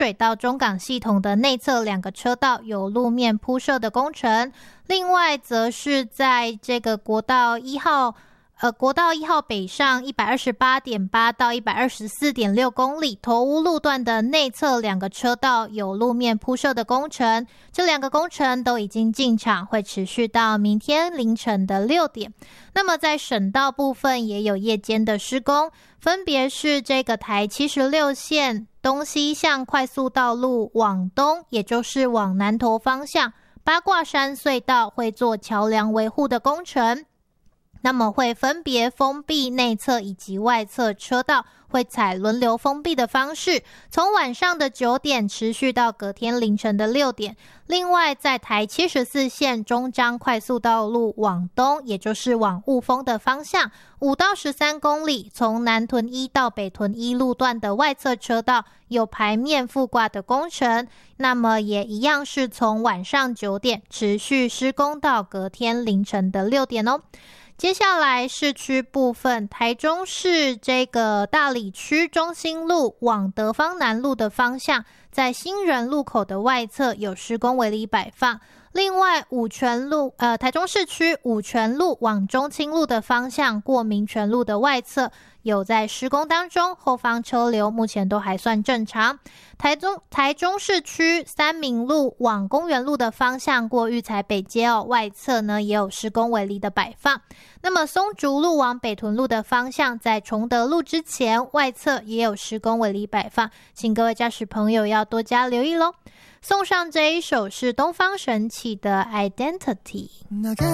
水到中港系统的内侧2个车道有路面铺设的工程。另外则是在这个国道1号北上 128.8 到 124.6 公里头屋路段的内侧2个车道有路面铺设的工程，这2个工程都已经进场，会持续到明天凌晨的6点。那么在省道部分也有夜间的施工，分别是这个台76线东西向快速道路往东，也就是往南投方向，八卦山隧道会做桥梁维护的工程，那么会分别封闭内侧以及外侧车道，会采轮流封闭的方式，从晚上的9点持续到隔天凌晨的6点。另外在台74线中彰快速道路往东，也就是往雾峰的方向5到13公里，从南屯1到北屯1路段的外侧车道有排面覆挂的工程，那么也一样是从晚上9点持续施工到隔天凌晨的6点哦。接下来市区部分，台中市这个大里区中心路往德芳南路的方向，在新人路口的外侧有施工围篱摆放。另外台中市区五权路往中清路的方向过民权路的外侧有在施工当中，后方车流目前都还算正常。台中市区三民路往公园路的方向过育才北街外侧呢也有施工围篱的摆放。那么松竹路往北屯路的方向，在崇德路之前外侧也有施工围篱摆放，请各位驾驶朋友要多加留意咯。送上这一首是东方神起的 Identity。